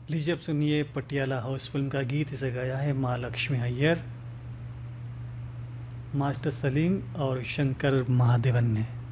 लीजिए अब सुनिए पटियाला हाउस फिल्म का गीत। इसे गाया है माँ लक्ष्मी अय्यर, मास्टर सलीम और शंकर महादेवन ने।